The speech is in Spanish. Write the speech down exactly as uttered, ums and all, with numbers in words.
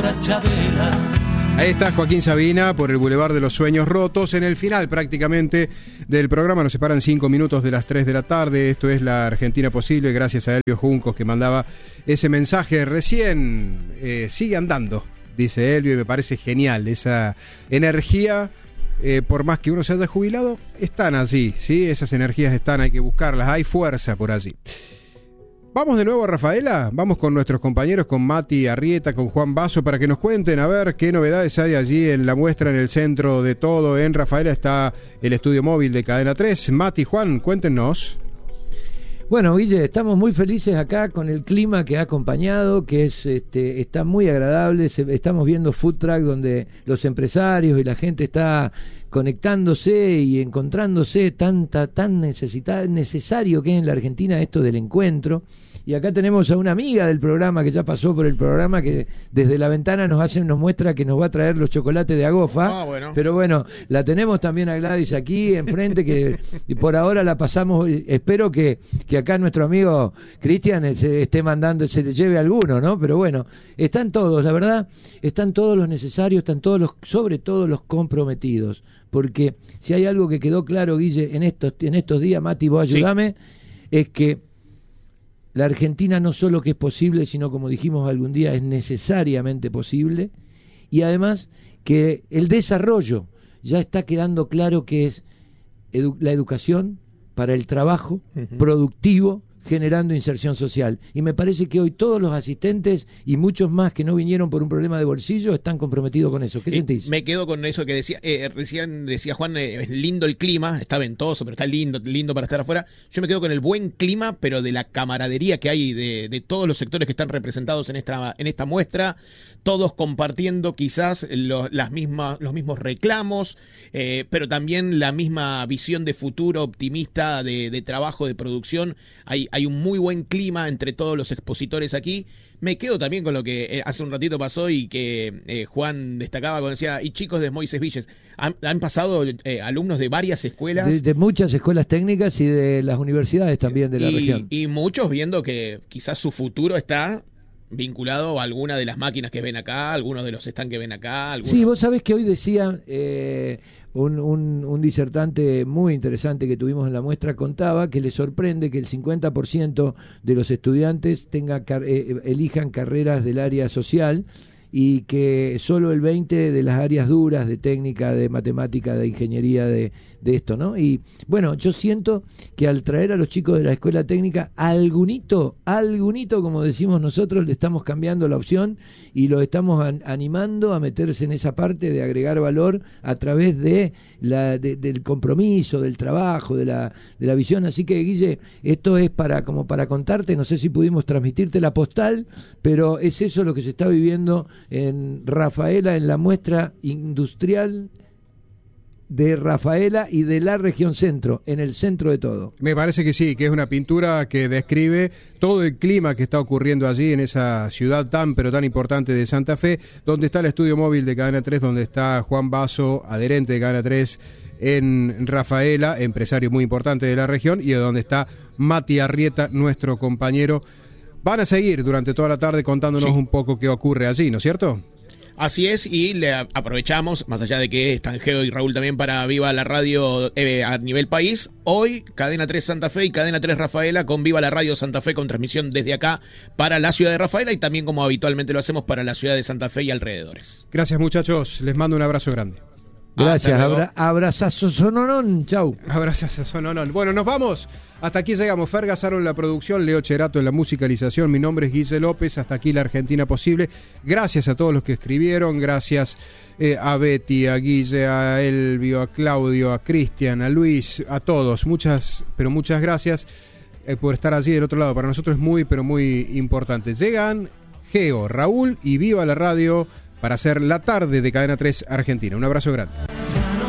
señora Chabela. Ahí está Joaquín Sabina por el Boulevard de los Sueños Rotos. En el final prácticamente del programa nos separan cinco minutos de las tres de la tarde. Esto es La Argentina Posible, gracias a Elvio Juncos que mandaba ese mensaje recién. Eh, sigue andando, dice Elvio, y me parece genial esa energía. Eh, por más que uno se haya jubilado, están allí, ¿sí? Esas energías están, hay que buscarlas, hay fuerza por allí. Vamos de nuevo a Rafaela, vamos con nuestros compañeros, con Mati Arrieta, con Juan Basso, para que nos cuenten a ver qué novedades hay allí en la muestra, en el centro de todo. En Rafaela está el estudio móvil de Cadena tres. Mati, Juan, cuéntenos. Bueno, Guille, estamos muy felices acá con el clima que ha acompañado, que es este, está muy agradable. Se, estamos viendo food truck donde los empresarios y la gente está conectándose y encontrándose, tanta, tan necesita, necesario que es en la Argentina esto del encuentro. Y acá tenemos a una amiga del programa que ya pasó por el programa, que desde la ventana nos hace, nos muestra que nos va a traer los chocolates de Agofa. Ah, bueno. Pero bueno, la tenemos también a Gladys aquí enfrente, que por ahora la pasamos. Espero que, que acá nuestro amigo Cristian se esté mandando, se le lleve alguno, ¿no? Pero bueno, están todos, la verdad, están todos los necesarios, están todos los, sobre todo los comprometidos. Porque si hay algo que quedó claro, Guille, en estos, en estos días, Mati, vos ayúdame, sí, es que la Argentina no solo que es posible, sino como dijimos algún día, es necesariamente posible, y además que el desarrollo ya está quedando claro que es edu- la educación para el trabajo uh-huh. productivo, generando inserción social. Y me parece que hoy todos los asistentes y muchos más que no vinieron por un problema de bolsillo están comprometidos con eso. ¿Qué eh, sentís? Me quedo con eso que decía, eh, recién decía Juan, eh, es lindo el clima, está ventoso, pero está lindo, lindo para estar afuera. Yo me quedo con el buen clima, pero de la camaradería que hay de, de todos los sectores que están representados en esta, en esta muestra, todos compartiendo quizás lo, las mismas, los mismos reclamos, eh, pero también la misma visión de futuro optimista, de, de trabajo, de producción. Hay Hay un muy buen clima entre todos los expositores aquí. Me quedo también con lo que eh, hace un ratito pasó y que eh, Juan destacaba cuando decía, y chicos de Moisés Villes, han, han pasado eh, alumnos de varias escuelas. De, de muchas escuelas técnicas y de las universidades también de la y, región. Y muchos viendo que quizás su futuro está vinculado a alguna de las máquinas que ven acá, algunos de los stands que ven acá. Algunos... Sí, vos sabés que hoy decía... Eh, Un, un, un disertante muy interesante que tuvimos en la muestra contaba que le sorprende que el cincuenta por ciento de los estudiantes tenga, eh, elijan carreras del área social y que solo el veinte por ciento de las áreas duras de técnica, de matemática, de ingeniería, de, de esto, ¿no? Y bueno, yo siento que al traer a los chicos de la escuela técnica, algunito, algunito, como decimos nosotros, le estamos cambiando la opción y lo estamos an- animando a meterse en esa parte de agregar valor a través de la de, del compromiso, del trabajo, de la de la visión. Así que, Guille, esto es para como para contarte, no sé si pudimos transmitirte la postal, pero es eso lo que se está viviendo en Rafaela, en la muestra industrial de Rafaela y de la región centro, en el centro de todo. Me parece que sí, que es una pintura que describe todo el clima que está ocurriendo allí en esa ciudad tan pero tan importante de Santa Fe, donde está el estudio móvil de Cadena tres, donde está Juan Basso, adherente de Cadena tres en Rafaela, empresario muy importante de la región, y donde está Mati Arrieta, nuestro compañero. Van a seguir durante toda la tarde contándonos sí. un poco qué ocurre allí, ¿no es cierto? Así es, y le aprovechamos, más allá de que están Geo y Raúl también para Viva la Radio eh, a nivel país, hoy Cadena tres Santa Fe y Cadena tres Rafaela con Viva la Radio Santa Fe con transmisión desde acá para la ciudad de Rafaela y también como habitualmente lo hacemos para la ciudad de Santa Fe y alrededores. Gracias muchachos, les mando un abrazo grande. Gracias, abra, abrazazo sononón, chau. Abrazazo sononón. Bueno, nos vamos. Hasta aquí llegamos. Fer Gasaro en la producción, Leo Cherato en la musicalización. Mi nombre es Guille López. Hasta aquí La Argentina Posible. Gracias a todos los que escribieron. Gracias eh, a Betty, a Guille, a Elvio, a Claudio, a Cristian, a Luis, a todos. Muchas, pero muchas gracias eh, por estar allí del otro lado. Para nosotros es muy, pero muy importante. Llegan Geo, Raúl y Viva la Radio para hacer la tarde de Cadena tres Argentina. Un abrazo grande.